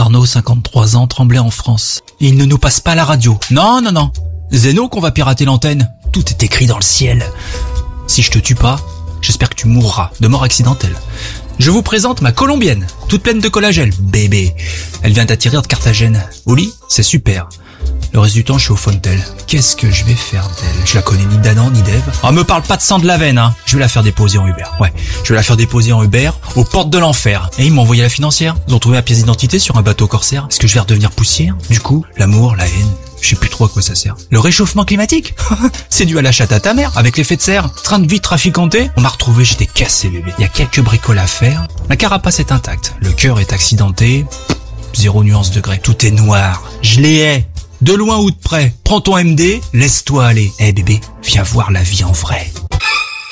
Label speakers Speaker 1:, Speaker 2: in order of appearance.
Speaker 1: Arnaud, 53 ans, Tremblay en France. Et il ne nous passe pas la radio. Non. Zeno qu'on va pirater l'antenne. Tout est écrit dans le ciel. Si je te tue pas, j'espère que tu mourras de mort accidentelle. Je vous présente ma colombienne, toute pleine de collagène. Bébé, elle vient d'atterrir de Carthagène. Au lit, c'est super. Le reste du temps, je suis au Fontel. Qu'est-ce que je vais faire d'elle? Je la connais ni d'Adam ni d'Ève. Ah, me parle pas de sang de la veine, hein. Je vais la faire déposer en Uber. Ouais, je vais la faire déposer en Uber aux portes de l'enfer. Et ils m'ont envoyé la financière. Ils ont trouvé ma pièce d'identité sur un bateau corsaire. Est-ce que je vais redevenir poussière? Du coup, l'amour, la haine, je sais plus trop à quoi ça sert. Le réchauffement climatique? C'est dû à la chatte à ta mère, avec l'effet de serre. Train de vie trafiquanté. On m'a retrouvé, j'étais cassé, bébé. Il y a quelques bricoles à faire. La carapace est intacte. Le cœur est accidenté. 0 nuance degré. Tout est noir. Je les hais. De loin ou de près, prends ton MD, laisse-toi aller. Eh bébé, viens voir la vie en vrai.